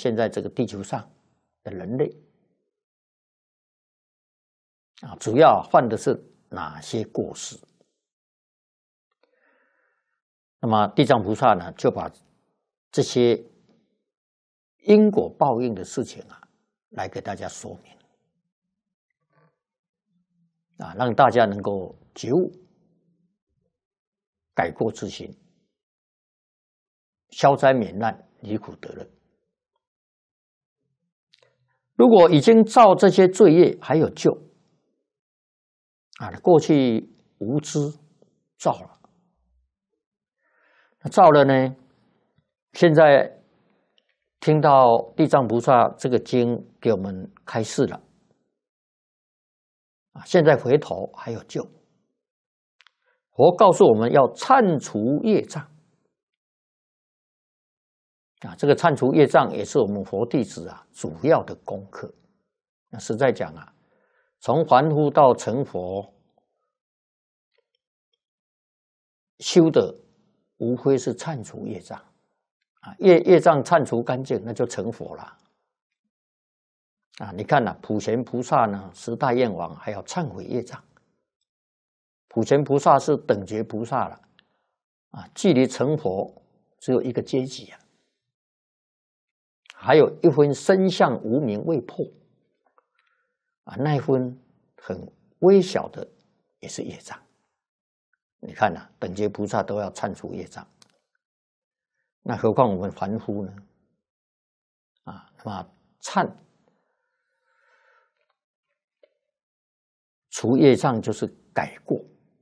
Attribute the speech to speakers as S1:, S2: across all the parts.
S1: 现在这个地球上的人类主要犯的是哪些过失？那么地藏菩萨呢，就把这些因果报应的事情来给大家说明让大家能够觉悟，改过自新，消灾免难，离苦得乐。如果已经造这些罪业还有救过去无知造了，那造了呢，现在听到地藏菩萨这个经给我们开示了现在回头还有救。佛告诉我们要忏除业障这个忏除业障也是我们佛弟子主要的功课。那实在讲从凡夫到成佛，修的无非是忏除业障业障忏除干净，那就成佛了你看普贤菩萨呢，10大愿王还要忏悔业障。普贤菩萨是等觉菩萨了距离成佛只有一个阶级还有一分身相无明未破那一分很微小的也是业障。你看等觉菩萨都要忏除业障，那何况我们凡夫呢那么忏除业障就是改过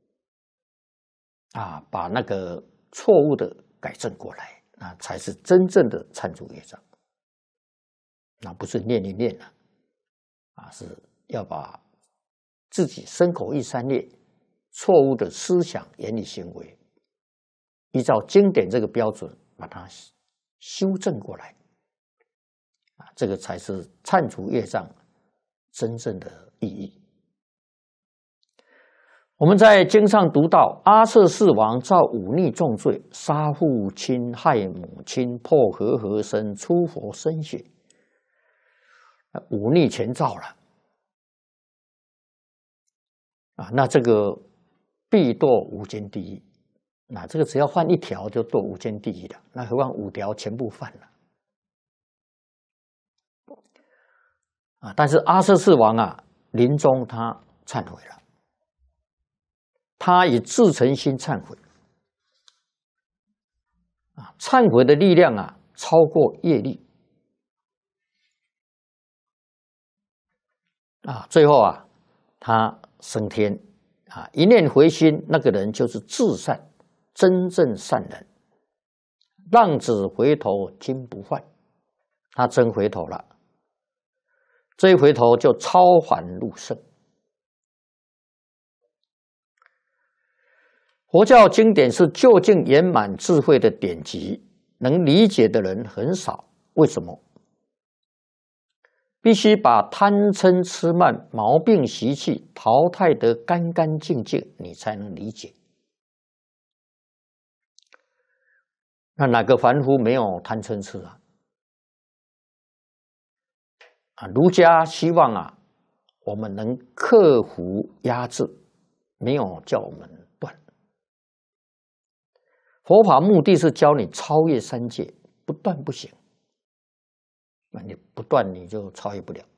S1: 把那个错误的改正过来，那才是真正的忏除业障。那不是念一念是要把自己身口意三业错误的思想言语行为，依照经典这个标准把它修正过来这个才是忏除业障真正的意义。我们在经上读到，阿阇世王造忤逆重罪，杀父亲，害母亲，破和合身，出佛身血，忤逆全造了那这个必堕无间地狱。那这个只要犯一条就堕无间地狱了，那何况5条全部犯了但是阿阇世王临终他忏悔了，他以至诚心忏悔忏悔的力量超过业力最后他升天一念回心，那个人就是至善，真正善人。浪子回头金不换，他真回头了，这一回头就超凡入圣。佛教经典是究竟圆满智慧的典籍，能理解的人很少。为什么？必须把贪嗔痴慢毛病习气淘汰得干干净净，你才能理解。那哪个凡夫没有贪嗔痴儒家希望我们能克服压制，没有叫我们断。佛法目的是教你超越三界，不断不行。那你不断你就超越不了。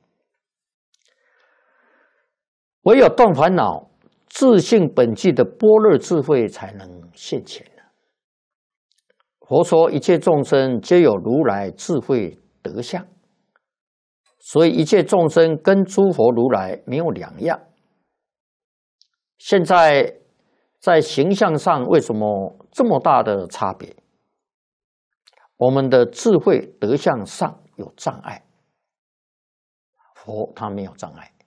S1: 唯有断烦恼，自性本具的般若智慧才能现前。佛说一切众生皆有如来智慧德相，所以一切众生跟诸佛如来没有两样。现在在形象上为什么这么大的差别？我们的智慧德相上有障碍，佛他没有障碍。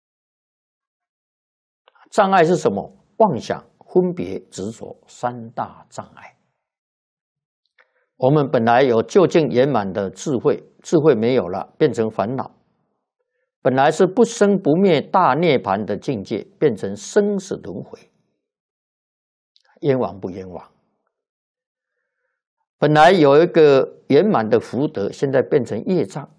S1: 障碍是什么？妄想、分别、执着3大障碍。我们本来有究竟圆满的智慧，智慧没有了，变成烦恼。本来是不生不灭大涅槃的境界，变成生死轮回，冤枉不冤枉？ 本来有一个圆满的福德，现在变成业障。